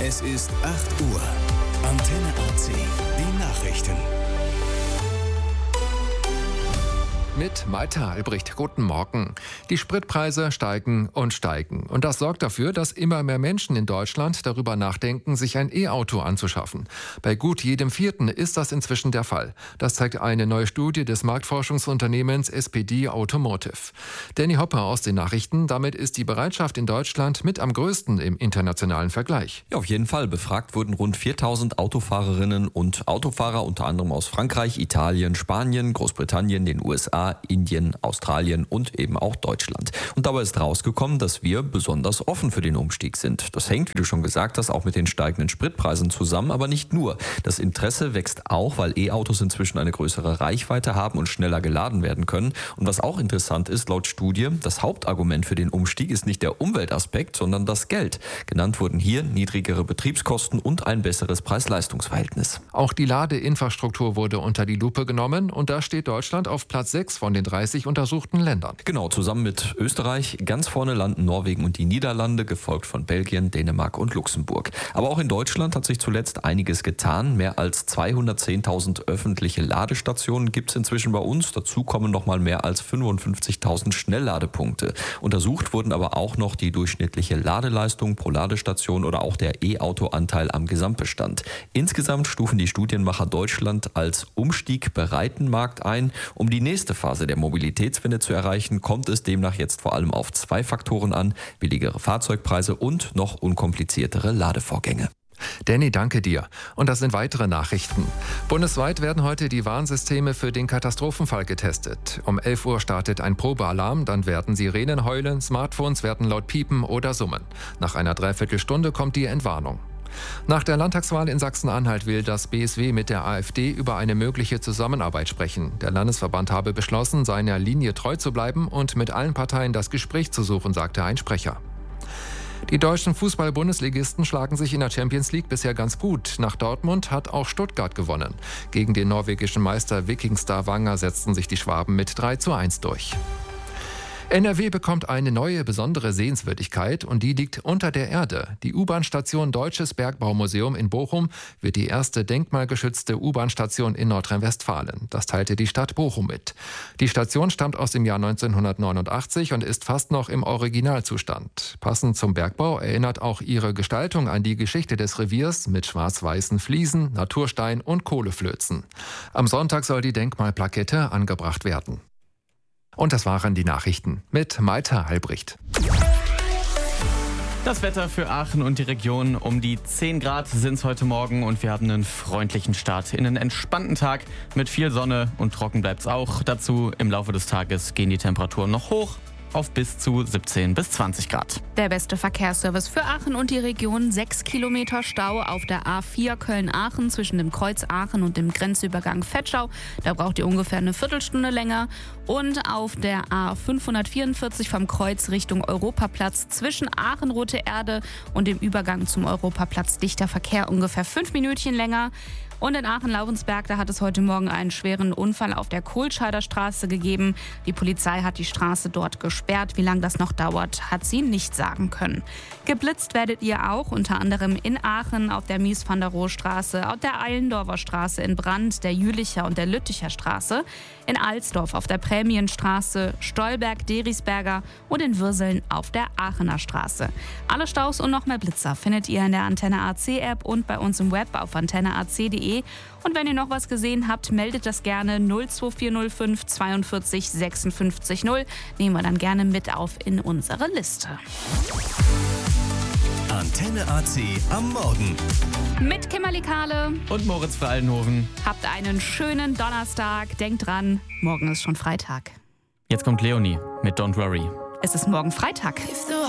Es ist 8 Uhr. Antenne AC. Die Nachrichten. Mit Malte Albrecht. Guten Morgen. Die Spritpreise steigen und steigen. Und das sorgt dafür, dass immer mehr Menschen in Deutschland darüber nachdenken, sich ein E-Auto anzuschaffen. Bei gut jedem Vierten ist das inzwischen der Fall. Das zeigt eine neue Studie des Marktforschungsunternehmens SPD Automotive. Danny Hopper aus den Nachrichten. Damit ist die Bereitschaft in Deutschland mit am größten im internationalen Vergleich. Ja, auf jeden Fall. Befragt wurden rund 4000 Autofahrerinnen und Autofahrer, unter anderem aus Frankreich, Italien, Spanien, Großbritannien, den USA, Indien, Australien und eben auch Deutschland. Und dabei ist rausgekommen, dass wir besonders offen für den Umstieg sind. Das hängt, wie du schon gesagt hast, auch mit den steigenden Spritpreisen zusammen, aber nicht nur. Das Interesse wächst auch, weil E-Autos inzwischen eine größere Reichweite haben und schneller geladen werden können. Und was auch interessant ist, laut Studie, das Hauptargument für den Umstieg ist nicht der Umweltaspekt, sondern das Geld. Genannt wurden hier niedrigere Betriebskosten und ein besseres Preis-Leistungs-Verhältnis. Auch die Ladeinfrastruktur wurde unter die Lupe genommen und da steht Deutschland auf Platz 6 von den 30 untersuchten Ländern. Genau, zusammen mit Österreich. Ganz vorne landen Norwegen und die Niederlande, gefolgt von Belgien, Dänemark und Luxemburg. Aber auch in Deutschland hat sich zuletzt einiges getan. Mehr als 210.000 öffentliche Ladestationen gibt es inzwischen bei uns. Dazu kommen noch mal mehr als 55.000 Schnellladepunkte. Untersucht wurden aber auch noch die durchschnittliche Ladeleistung pro Ladestation oder auch der E-Auto-Anteil am Gesamtbestand. Insgesamt stufen die Studienmacher Deutschland als umstiegbereiten Markt ein. Um die nächste Phase der Mobilitätswende zu erreichen, kommt es demnach jetzt vor allem auf 2 Faktoren an: billigere Fahrzeugpreise und noch unkompliziertere Ladevorgänge. Danny, danke dir. Und das sind weitere Nachrichten. Bundesweit werden heute die Warnsysteme für den Katastrophenfall getestet. Um 11 Uhr startet ein Probealarm, dann werden Sirenen heulen, Smartphones werden laut piepen oder summen. Nach einer Dreiviertelstunde kommt die Entwarnung. Nach der Landtagswahl in Sachsen-Anhalt will das BSW mit der AfD über eine mögliche Zusammenarbeit sprechen. Der Landesverband habe beschlossen, seiner Linie treu zu bleiben und mit allen Parteien das Gespräch zu suchen, sagte ein Sprecher. Die deutschen Fußball-Bundesligisten schlagen sich in der Champions League bisher ganz gut. Nach Dortmund hat auch Stuttgart gewonnen. Gegen den norwegischen Meister Viking Stavanger setzten sich die Schwaben mit 3:1 durch. NRW bekommt eine neue besondere Sehenswürdigkeit und die liegt unter der Erde. Die U-Bahn-Station Deutsches Bergbaumuseum in Bochum wird die erste denkmalgeschützte U-Bahn-Station in Nordrhein-Westfalen. Das teilte die Stadt Bochum mit. Die Station stammt aus dem Jahr 1989 und ist fast noch im Originalzustand. Passend zum Bergbau erinnert auch ihre Gestaltung an die Geschichte des Reviers mit schwarz-weißen Fliesen, Naturstein und Kohleflözen. Am Sonntag soll die Denkmalplakette angebracht werden. Und das waren die Nachrichten mit Malte Albrecht. Das Wetter für Aachen und die Region: um die 10 Grad sind es heute Morgen und wir haben einen freundlichen Start in einen entspannten Tag mit viel Sonne und trocken bleibt es auch. Dazu im Laufe des Tages gehen die Temperaturen noch hoch auf bis zu 17 bis 20 Grad. Der beste Verkehrsservice für Aachen und die Region: 6 Kilometer Stau auf der A4 Köln-Aachen zwischen dem Kreuz Aachen und dem Grenzübergang Vetschau. Da braucht ihr ungefähr eine Viertelstunde länger. Und auf der A544 vom Kreuz Richtung Europaplatz zwischen Aachen-Rote Erde und dem Übergang zum Europaplatz dichter Verkehr ungefähr 5 Minütchen länger. Und in Aachen-Laurensberg, da hat es heute Morgen einen schweren Unfall auf der Kohlscheider Straße gegeben. Die Polizei hat die Straße dort gesperrt. Wie lange das noch dauert, hat sie nicht sagen können. Geblitzt werdet ihr auch, unter anderem in Aachen auf der Mies-van-der-Rohe-Straße, auf der Eilendorfer Straße in Brand, der Jülicher und der Lütticher Straße, in Alsdorf auf der Prämienstraße, Stolberg, Derisberger und in Würseln auf der Aachener Straße. Alle Staus und noch mehr Blitzer findet ihr in der Antenne AC App und bei uns im Web auf antenneac.de. Und wenn ihr noch was gesehen habt, meldet das gerne 02405 42 56 0. Nehmen wir dann gerne mit auf in unsere Liste. Antenne AC am Morgen. Mit Kimberly Kahle Und Moritz Veraldenhoven. habt einen schönen Donnerstag. Denkt dran, morgen ist schon Freitag. Jetzt kommt Leonie mit Don't Worry. Es ist morgen Freitag.